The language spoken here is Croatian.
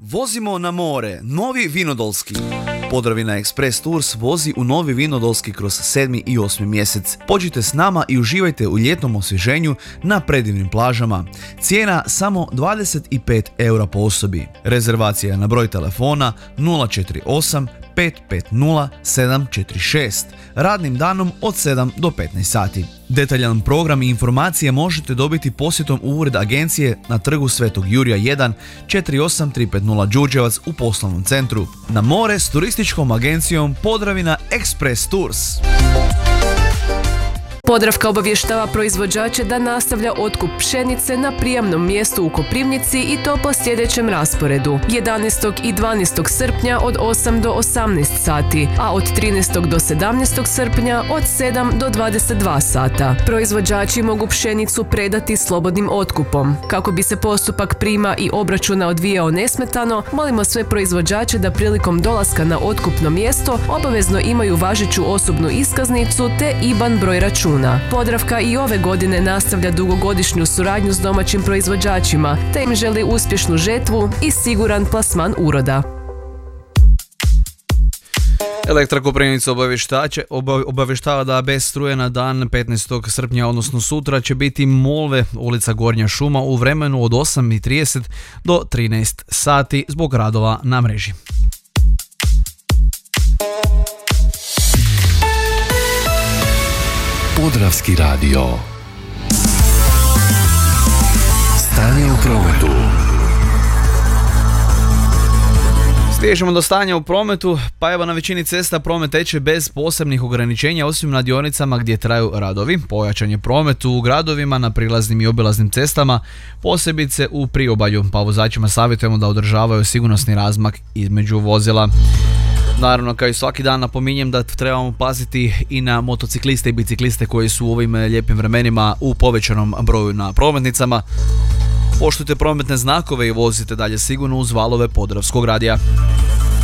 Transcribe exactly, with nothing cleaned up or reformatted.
Vozimo na more, Novi Vinodolski. Podravina Express Tours vozi u Novi Vinodolski kroz sedmi i osmi mjesec. Pođite s nama i uživajte u ljetnom osvježenju na predivnim plažama. Cijena samo dvadeset pet eura po osobi. Rezervacija na broj telefona nula četiri osam pet pet nula sedam četiri šest. Radnim danom od sedam do petnaest sati. Detaljan program i informacije možete dobiti posjetom u ured agencije na trgu Svetog Jurija jedan četiri osam tri pet nula Đurđevac u poslovnom centru. Na more s turističkom agencijom Podravina Express Tours. Podravka obavještava proizvođače da nastavlja otkup pšenice na prijamnom mjestu u Koprivnici i to po sljedećem rasporedu. jedanaestog i dvanaestog srpnja od osam do osamnaest sati, a od trinaestog do sedamnaestog srpnja od sedam do dvadeset dva sata. Proizvođači mogu pšenicu predati slobodnim otkupom. Kako bi se postupak prijema i obračuna odvijao nesmetano, molimo sve proizvođače da prilikom dolaska na otkupno mjesto obavezno imaju važeću osobnu iskaznicu te I B A N broj računa. Podravka i ove godine nastavlja dugogodišnju suradnju s domaćim proizvođačima, te im želi uspješnu žetvu i siguran plasman uroda. Elektra Koprivnica obavještava da bez struje na dan petnaestog srpnja, odnosno sutra, će biti Molve, ulica Gornja šuma, u vremenu od osam i trideset do trinaest sati zbog radova na mreži. Podravski radio. Stanje u prometu. Stižemo do stanja u prometu, pa evo na većini cesta promet teče bez posebnih ograničenja, osim na dionicama gdje traju radovi. Pojačan je promet u gradovima na prilaznim i obilaznim cestama, posebice u priobalju, pa vozačima savjetujemo da održavaju sigurnosni razmak između vozila. Naravno, kao i svaki dan napominjem da trebamo paziti i na motocikliste i bicikliste koji su u ovim lijepim vremenima u povećanom broju na prometnicama. Poštujte prometne znakove i vozite dalje sigurno uz valove Podravskog radija.